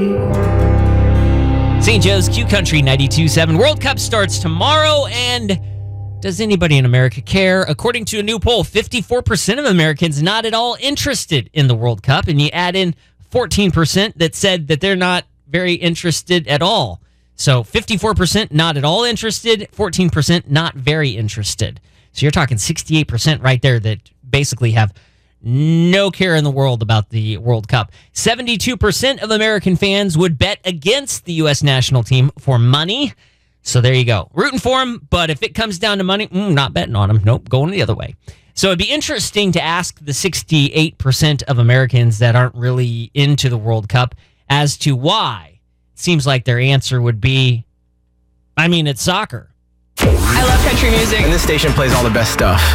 St. Joe's Q Country 92.7. World Cup starts tomorrow, and does anybody in America care? According to a new poll, 54% of Americans not at all interested in the World Cup, and you add in 14% that said that they're not very interested at all. So 54% not at all interested, 14% not very interested. So you're talking 68% right there that basically have no care in the world about the World Cup. 72% of American fans would bet against the U.S. national team for money. So there you go. Rooting for them, but if it comes down to money, not betting on them. Nope, going the other way. So it'd be interesting to ask the 68% of Americans that aren't really into the World Cup as to why. It seems like their answer would be, it's soccer. I love country music. And this station plays all the best stuff.